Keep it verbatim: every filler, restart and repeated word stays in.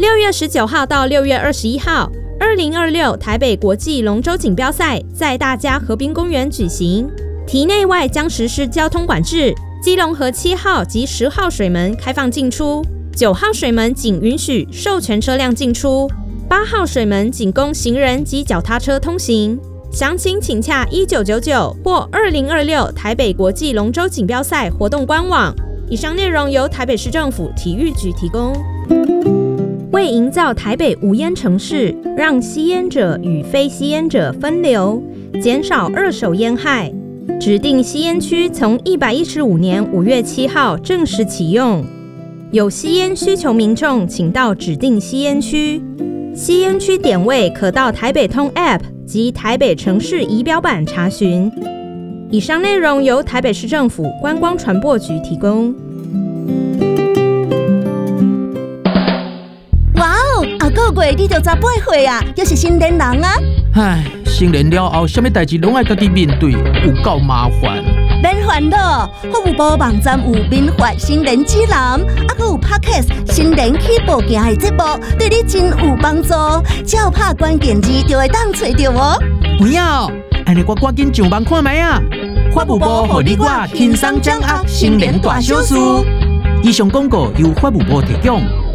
六月十九号到六月二十一号，二零二六台北国际龙舟锦标赛在大佳河滨公园举行，堤内外将实施交通管制。基隆河七号及十号水门开放进出，九号水门仅允许授权车辆进出，八号水门仅供行人及脚踏车通行。详情请洽一九九九或二零二六台北国际龙舟锦标赛活动官网。以上内容由台北市政府体育局提供。为营造台北无烟城市，让吸烟者与非吸烟者分流，减少二手烟害，指定吸烟区从一百一十五年五月七号正式启用。有吸烟需求民众，请到指定吸烟区。吸烟区点位可到台北通 App 及台北城市仪表板查询。以上内容由台北市政府观光传播局提供。 哇哦，啊个月你就十八岁啊，又是成年人啊！ 唉，成年了后，什么代志拢爱家己面对，有够麻烦。 免烦恼，服务部网站有民法成年指南，还有 Podcast 成年起步行的节目，对你真有帮助。只要拍关键字就会当找到哦。 有影，安尼我赶紧上网看卖啊！法务部互你我轻松掌握成年大小事。以上广告由法务部提供。